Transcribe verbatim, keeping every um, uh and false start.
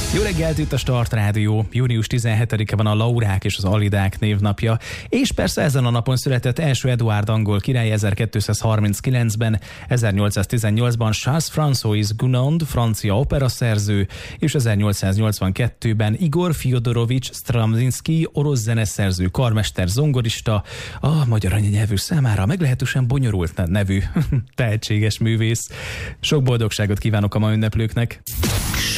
Jó reggelt, itt a Start Rádió. június tizenhetedike van a Laurák és az Alidák névnapja, és persze ezen a napon született első Eduárd angol király ezerkétszázharminckilencben, ezernyolcszáztizennyolcban Charles-François Gounod, francia operaszerző, és ezernyolcszáznyolcvankettőben Igor Fjodorovics Stravinsky, orosz zeneszerző, karmester, zongorista, a magyar anyanyelvű számára meglehetősen bonyolult nevű tehetséges művész. Sok boldogságot kívánok a ma ünneplőknek!